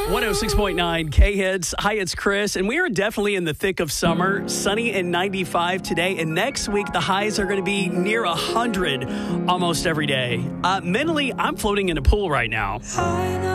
106.9 K-Hits. Hi, it's Chris, and we are definitely in the thick of summer. Sunny and 95 today, and next week the highs are going to be near 100 almost every day. Mentally, I'm floating in a pool right now.